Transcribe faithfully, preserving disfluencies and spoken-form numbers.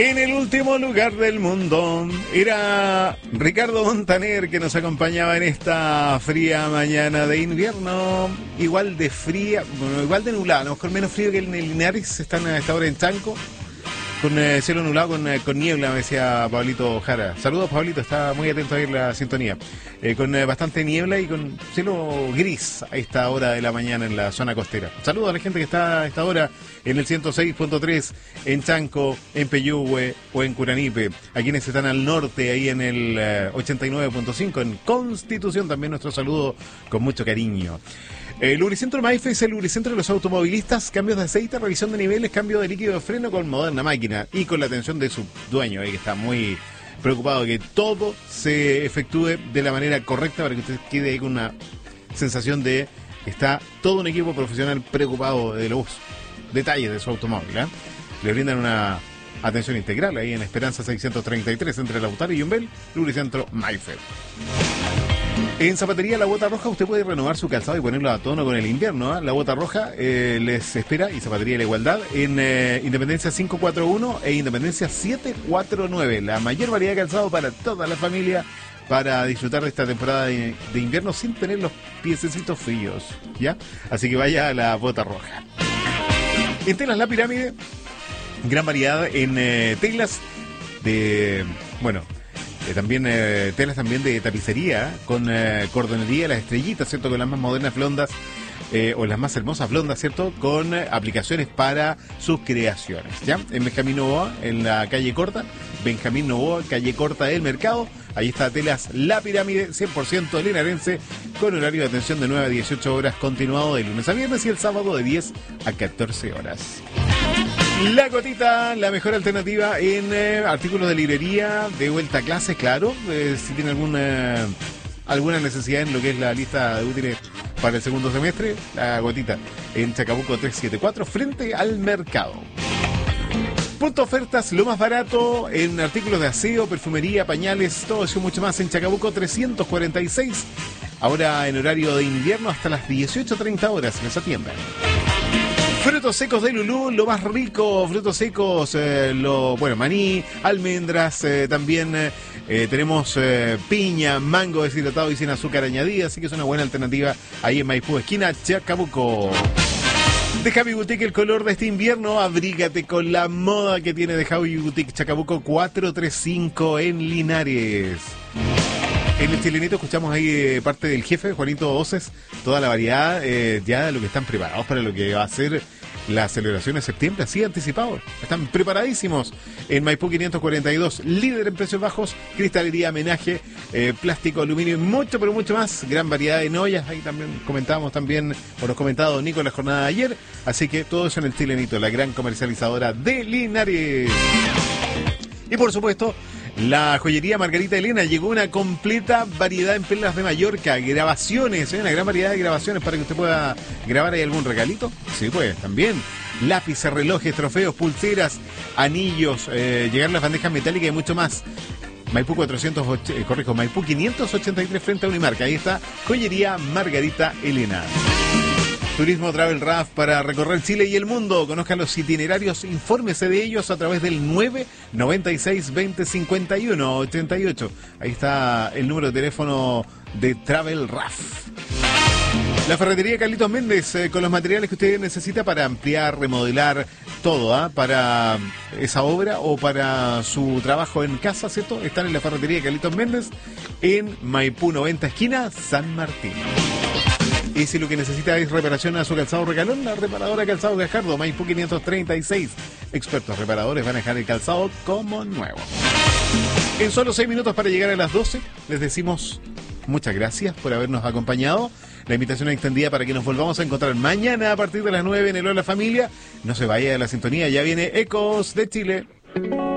En el último lugar del mundo era Ricardo Montaner, que nos acompañaba en esta fría mañana de invierno, igual de fría, bueno, igual de nublada, a lo mejor menos frío que en el Linares. Están a esta hora en Chanco, con eh, cielo nublado, con, eh, con niebla, me decía Pablito Jara. Saludos, Pablito, está muy atento a ir la sintonía. Eh, con eh, bastante niebla y con cielo gris a esta hora de la mañana en la zona costera. Saludos a la gente que está a esta hora en el ciento seis punto tres, en Chanco, en Peyúgue o en Curanipe. A quienes están al norte, ahí en el eh, ochenta y nueve punto cinco, en Constitución, también nuestro saludo con mucho cariño. El Lubricentro Maife es el lubricentro de los automovilistas, cambios de aceite, revisión de niveles, cambio de líquido de freno con moderna máquina y con la atención de su dueño, eh, que está muy preocupado de que todo se efectúe de la manera correcta para que usted quede ahí con una sensación de que está todo un equipo profesional preocupado de los detalles de su automóvil, ¿eh? Le brindan una atención integral ahí en Esperanza seiscientos treinta y tres entre Lautaro y Yumbel, Lubricentro Maife. En Zapatería La Bota Roja usted puede renovar su calzado y ponerlo a tono con el invierno, ¿eh? La Bota Roja eh, les espera, y Zapatería La Igualdad, en eh, Independencia quinientos cuarenta y uno e Independencia setecientos cuarenta y nueve. La mayor variedad de calzado para toda la familia, para disfrutar de esta temporada de, de invierno sin tener los piececitos fríos, ¿ya? Así que vaya a La Bota Roja. En Telas La Pirámide, gran variedad en eh, telas de, bueno, Eh, también eh, telas también de tapicería, con eh, cordonería, las estrellitas, ¿cierto? Con las más modernas blondas, eh, o las más hermosas blondas, ¿cierto? Con eh, aplicaciones para sus creaciones, ¿ya? En Benjamín Novoa, en la calle Corta, Benjamín Novoa, calle Corta del Mercado. Ahí está Telas La Pirámide, cien por ciento linarense, con horario de atención de nueve a dieciocho horas, continuado de lunes a viernes y el sábado de diez a catorce horas. La Gotita, la mejor alternativa en eh, artículos de librería, de vuelta a clases, claro. Eh, si tiene alguna alguna necesidad en lo que es la lista de útiles para el segundo semestre, La Gotita, en Chacabuco trescientos setenta y cuatro, frente al mercado. Punto ofertas, lo más barato en artículos de aseo, perfumería, pañales, todo eso y mucho más en Chacabuco trescientos cuarenta y seis. Ahora en horario de invierno hasta las dieciocho treinta horas en esa tienda. Frutos secos de Lulú, lo más rico, frutos secos, eh, lo bueno, maní, almendras, eh, también eh, tenemos eh, piña, mango deshidratado y sin azúcar añadida, así que es una buena alternativa ahí en Maipú, esquina Chacabuco. De Javi Boutique, el color de este invierno, abrígate con la moda que tiene de Javi Boutique, Chacabuco cuatrocientos treinta y cinco en Linares. En el chilenito escuchamos ahí eh, parte del jefe, Juanito Oces, toda la variedad eh, ya de lo que están preparados para lo que va a ser la celebración de septiembre, así anticipados. Están preparadísimos en Maipú quinientos cuarenta y dos, líder en precios bajos, cristalería, homenaje, eh, plástico, aluminio y mucho, pero mucho más. Gran variedad en ollas, ahí también comentábamos también, o nos comentado Nico en la jornada de ayer. Así que todo eso en el chilenito, la gran comercializadora de Linares. Y por supuesto, la joyería Margarita Elena, llegó una completa variedad en perlas de Mallorca, grabaciones, ¿eh? Una gran variedad de grabaciones para que usted pueda grabar ahí algún regalito. Sí, pues, también. Lápices, relojes, trofeos, pulseras, anillos, eh, llegar las bandejas metálicas y mucho más. Maipú cuatrocientos ocho, eh, corrijo, Maipú quinientos ochenta y tres frente a Unimarca. Ahí está, joyería Margarita Elena. Turismo Travel Raf para recorrer Chile y el mundo. Conozcan los itinerarios, infórmese de ellos a través del nueve noventa y seis veinte cincuenta y uno ochenta y ocho. Ahí está el número de teléfono de Travel Raf. La ferretería Carlitos Méndez, eh, con los materiales que usted necesita para ampliar, remodelar todo, ¿eh? Para esa obra o para su trabajo en casa, ¿cierto? Están en la ferretería Carlitos Méndez en Maipú noventa, esquina San Martín. Y si lo que necesita es reparación a su calzado Recalón, la reparadora Calzado Gajardo, Maipú quinientos treinta y seis. Expertos reparadores van a dejar el calzado como nuevo. En solo seis minutos para llegar a las doce, les decimos muchas gracias por habernos acompañado. La invitación extendida para que nos volvamos a encontrar mañana a partir de las nueve en el Hola Familia. No se vaya de la sintonía, ya viene Ecos de Chile.